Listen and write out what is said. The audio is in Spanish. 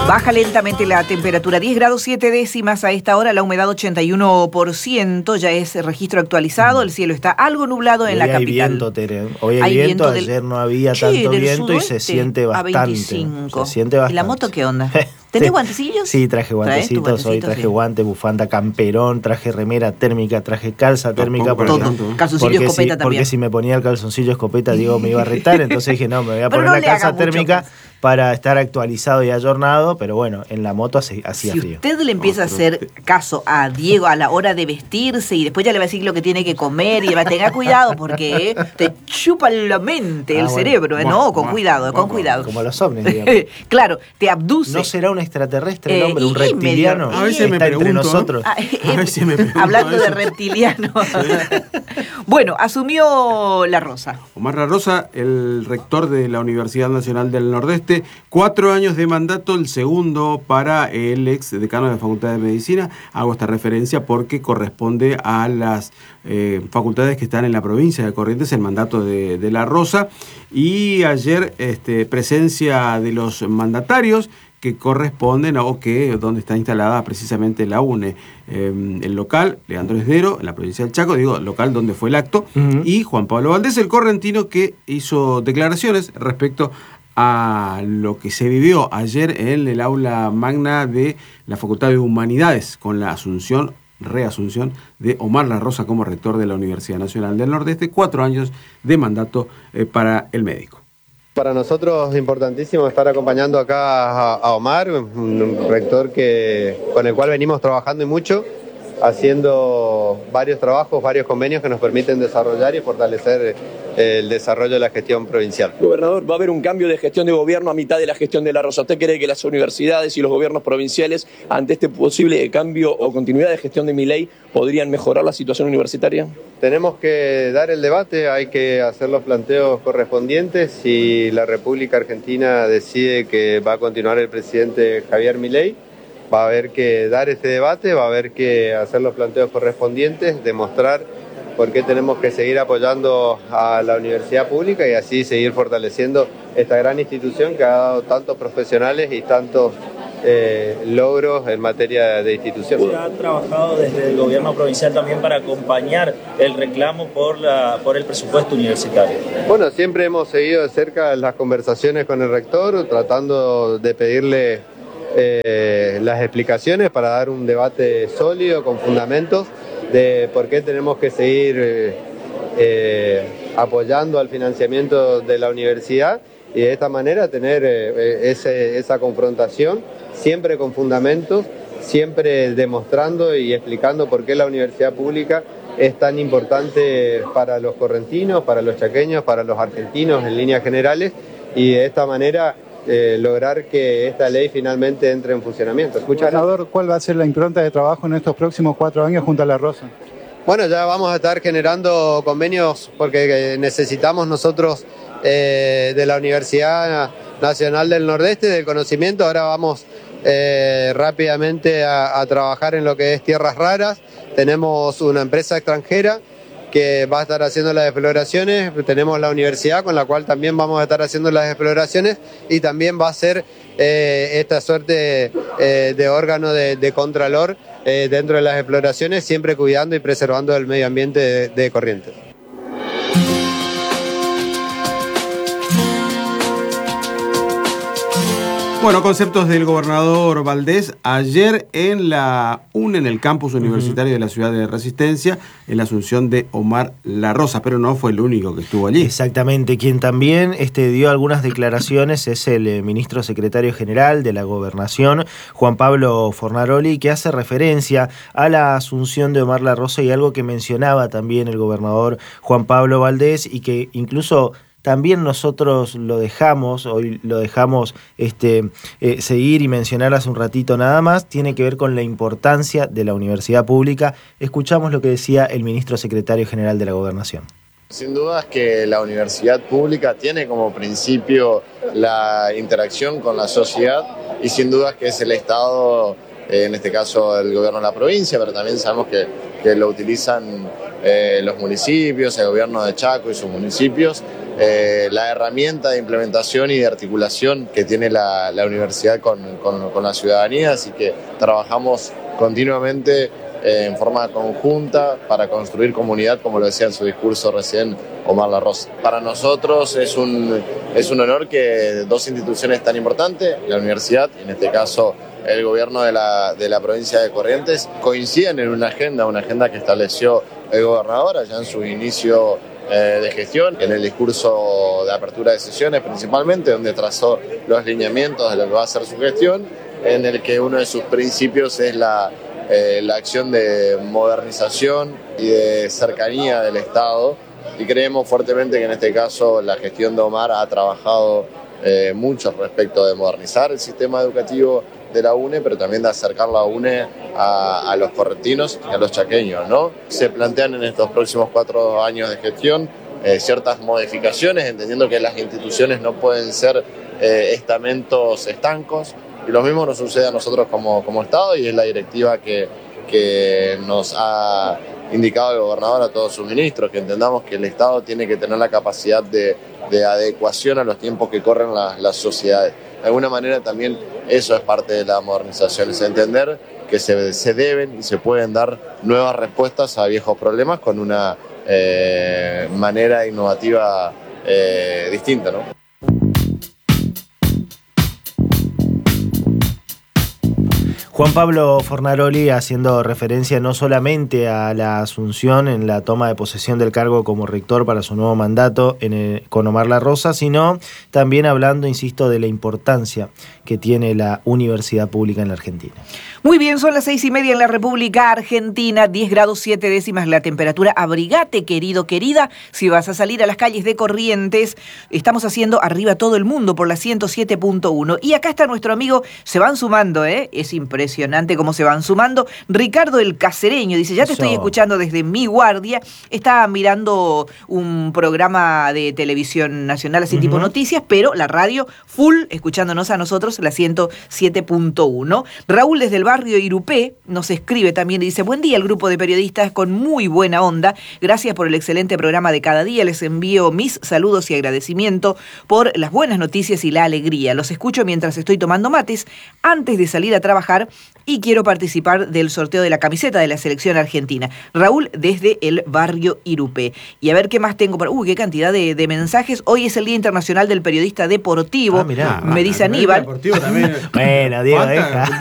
Baja lentamente la temperatura, 10 grados 7 décimas a esta hora, la humedad 81%, ya es registro actualizado, el cielo está algo nublado en la capital. Hay viento, Tere. Hoy hay viento, ayer no había tanto viento y se siente bastante. A 25. Se siente bastante. ¿Y la moto qué onda? ¿Tenés guantecillos? Sí, traje guantecitos, hoy traje guante, bufanda, camperón, traje remera térmica, traje calza térmica. Calzoncillo escopeta también. Porque si me ponía el calzoncillo escopeta, Diego me iba a retar, entonces dije, no, me voy a poner la calza térmica para estar actualizado y ayornado, pero bueno, en la moto hacía frío. Si usted le empieza a hacer caso a Diego a la hora de vestirse y después ya le va a decir lo que tiene que comer y le va a tener cuidado porque te chupa la mente, el cerebro, no, con cuidado, con cuidado. Como los ovnis, digamos. Claro, te abduce. ¿No será un extraterrestre el hombre, un reptiliano? A veces me pregunto, entre nosotros. Hablando de reptiliano. Bueno, asumió La Rosa. Omar La Rosa, el rector de la Universidad Nacional del Nordeste, 4 años de mandato, el segundo para el ex decano de la Facultad de Medicina. Hago esta referencia porque corresponde a las facultades que están en la provincia de Corrientes, el mandato de La Rosa. Y ayer presencia de los mandatarios que corresponden o que donde está instalada precisamente la UNE, el local Leandro Esdero, en la provincia del Chaco, local donde fue el acto, y Juan Pablo Valdés, el correntino, que hizo declaraciones respecto a lo que se vivió ayer en el aula magna de la Facultad de Humanidades, con la reasunción de Omar La Rosa como rector de la Universidad Nacional del Nordeste, 4 años de mandato para el médico. Para nosotros es importantísimo estar acompañando acá a Omar, un rector con el cual venimos trabajando y mucho, haciendo varios trabajos, varios convenios que nos permiten desarrollar y fortalecer el desarrollo de la gestión provincial. Gobernador, va a haber un cambio de gestión de gobierno a mitad de la gestión de La Rosa. ¿Usted cree que las universidades y los gobiernos provinciales, ante este posible cambio o continuidad de gestión de Milei, podrían mejorar la situación universitaria? Tenemos que dar el debate, hay que hacer los planteos correspondientes. Si la República Argentina decide que va a continuar el presidente Javier Milei, va a haber que dar ese debate, va a haber que hacer los planteos correspondientes, demostrar por qué tenemos que seguir apoyando a la universidad pública y así seguir fortaleciendo esta gran institución que ha dado tantos profesionales y tantos logros en materia de institución. ¿Se ha trabajado desde el gobierno provincial también para acompañar el reclamo por el presupuesto universitario? Bueno, siempre hemos seguido de cerca las conversaciones con el rector, tratando de pedirle las explicaciones para dar un debate sólido, con fundamentos, de por qué tenemos que seguir apoyando al financiamiento de la universidad y de esta manera tener esa confrontación, siempre con fundamentos, siempre demostrando y explicando por qué la universidad pública es tan importante para los correntinos, para los chaqueños, para los argentinos en líneas generales, y de esta manera lograr que esta ley finalmente entre en funcionamiento. Gobernador, ¿cuál va a ser la impronta de trabajo en estos próximos 4 años junto a La Rosa? Bueno, ya vamos a estar generando convenios porque necesitamos nosotros de la Universidad Nacional del Nordeste, del conocimiento. Ahora vamos rápidamente a trabajar en lo que es tierras raras. Tenemos una empresa extranjera que va a estar haciendo las exploraciones, tenemos la universidad con la cual también vamos a estar haciendo las exploraciones y también va a ser esta suerte de órgano de contralor dentro de las exploraciones, siempre cuidando y preservando el medio ambiente de Corrientes. Bueno, conceptos del gobernador Valdés ayer en la UNE, en el campus universitario de la ciudad de Resistencia, en la asunción de Omar La Rosa, pero no fue el único que estuvo allí. Exactamente, quien también dio algunas declaraciones es el ministro secretario general de la Gobernación, Juan Pablo Fornaroli, que hace referencia a la asunción de Omar La Rosa y algo que mencionaba también el gobernador Juan Pablo Valdés y que incluso también nosotros hoy lo dejamos seguir y mencionar hace un ratito nada más, tiene que ver con la importancia de la universidad pública. Escuchamos lo que decía el ministro secretario general de la Gobernación. Sin duda es que la universidad pública tiene como principio la interacción con la sociedad y sin duda es que es el Estado, en este caso el gobierno de la provincia, pero también sabemos que lo utilizan los municipios, el gobierno de Chaco y sus municipios, la herramienta de implementación y de articulación que tiene la universidad con la ciudadanía, así que trabajamos continuamente en forma conjunta para construir comunidad, como lo decía en su discurso recién Omar La Rosa. Para nosotros es un honor que dos instituciones tan importantes, la universidad, en este caso el gobierno de la provincia de Corrientes, coincidan en una agenda que estableció el gobernador allá en su inicio de gestión, en el discurso de apertura de sesiones principalmente, donde trazó los lineamientos de lo que va a ser su gestión, en el que uno de sus principios es la acción de modernización y de cercanía del Estado, y creemos fuertemente que en este caso la gestión de Omar ha trabajado mucho respecto de modernizar el sistema educativo de la UNE, pero también de acercar la UNE a los correntinos y a los chaqueños, ¿no? Se plantean en estos próximos 4 años de gestión ciertas modificaciones, entendiendo que las instituciones no pueden ser estamentos estancos, y lo mismo nos sucede a nosotros como Estado, y es la directiva que nos ha indicado el gobernador a todos sus ministros, que entendamos que el Estado tiene que tener la capacidad de adecuación a los tiempos que corren las sociedades. De alguna manera también eso es parte de la modernización, es entender que se deben y se pueden dar nuevas respuestas a viejos problemas con una manera innovativa distinta, ¿no? Juan Pablo Fornaroli haciendo referencia no solamente a la asunción en la toma de posesión del cargo como rector para su nuevo mandato con Omar La Rosa, sino también hablando, insisto, de la importancia que tiene la universidad pública en la Argentina. Muy bien, son las 6:30 en la República Argentina, 10 grados 7 décimas la temperatura. Abrigate, querido, querida, si vas a salir a las calles de Corrientes. Estamos haciendo Arriba Todo el Mundo por la 107.1. Y acá está nuestro amigo, se van sumando, es impresionante cómo se van sumando. Ricardo el Cacereño dice, ya te estoy escuchando desde mi guardia. Estaba mirando un programa de televisión nacional, así tipo noticias, pero la radio full, escuchándonos a nosotros, la 107.1. Raúl desde el barrio Irupé nos escribe también y dice, buen día, el grupo de periodistas con muy buena onda. Gracias por el excelente programa de cada día. Les envío mis saludos y agradecimiento por las buenas noticias y la alegría. Los escucho mientras estoy tomando mates antes de salir a trabajar y quiero participar del sorteo de la camiseta de la selección argentina. Raúl desde el barrio Irupé. Y a ver qué más tengo. Qué cantidad de mensajes. Hoy es el Día Internacional del Periodista Deportivo. Mirá, me dice Aníbal. Deportivo también. Bueno, Diego, deja.